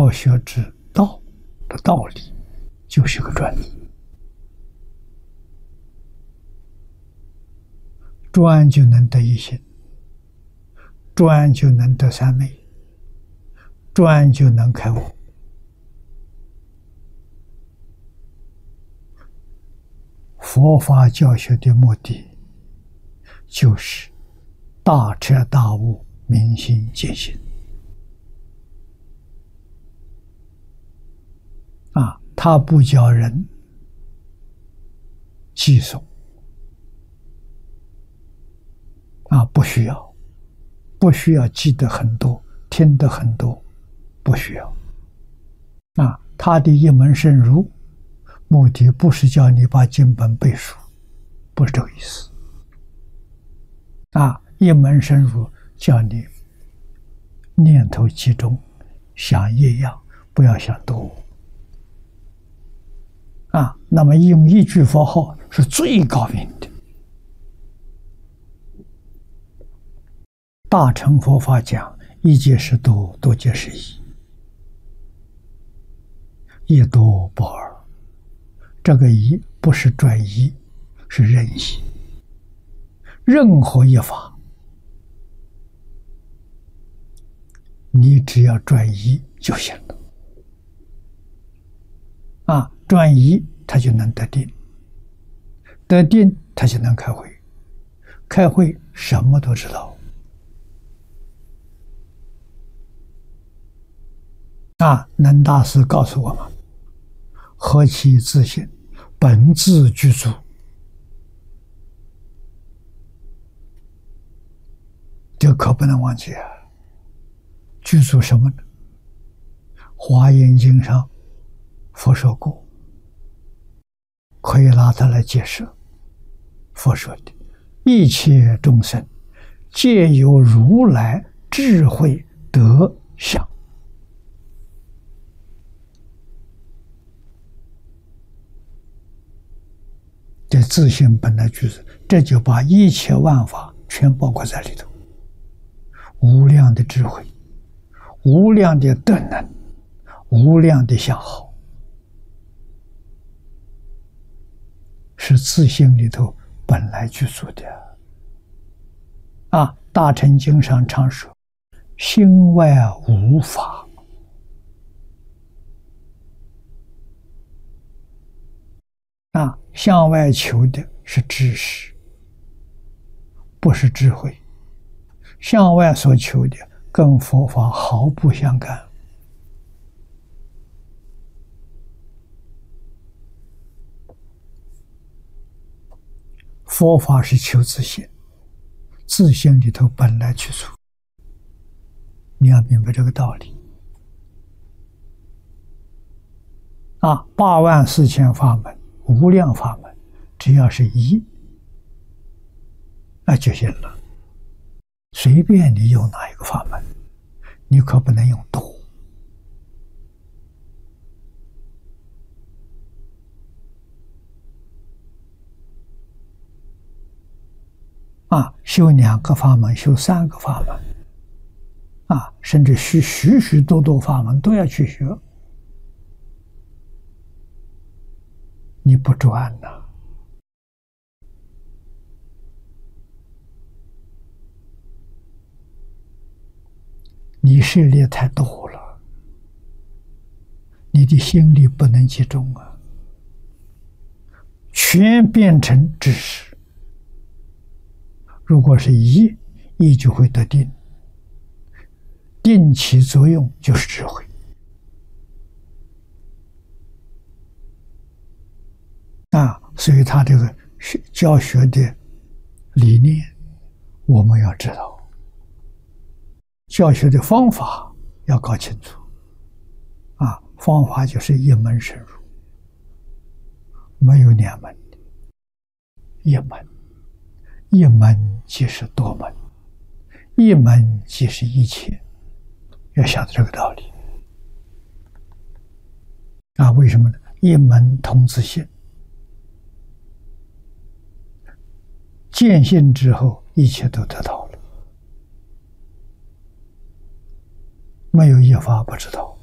教学之道的道理，就是个专一。专就能得一心，专就能得三昧，专就能开悟。佛法教学的目的，就是大彻大悟，明心见性。他不教人记诵，不需要记得很多，听得很多，不需要。他的一门深入，目的不是叫你把经本背熟，不是这个意思。一门深入叫你念头集中，想一样，不要想多。那么用一句佛号是最高明的。大乘佛法讲一界是多，多界是一，一多不二。这个一不是专一，是任意。任何一法，你只要专一就行了。专一他就能得定，得定他就能开慧，开慧什么都知道。能大师告诉我们：何其自性，本自具足。这可不能忘记啊！具足什么呢？华严经上佛说过，可以拿它来解释。佛说的一切众生皆有如来智慧德相。这自性本来具足，这就把一切万法全包括在里头。无量的智慧，无量的德能，无量的相好，是自性里头本来具足的。大乘经上常说，心外无法。向外求的是知识，不是智慧。向外所求的跟佛法毫不相干。佛法是求自性，自性里头本来具足，你要明白这个道理。84000法门，无量法门，只要是一，那就行了。随便你用哪一个法门，你可不能用多。修2个法门，修3个法门，甚至许多法门都要去学，你不专呐。你涉猎太多了，你的心力不能集中啊，全变成知识。如果是一就会得定，定起作用就是智慧。所以他这个教学的理念我们要知道，教学的方法要搞清楚。方法就是一门深入，没有2门的，一门。一门即是多门，一门即是一切，要晓得这个道理。为什么呢？一门通自性，见性之后，一切都得到了，没有一法不知道。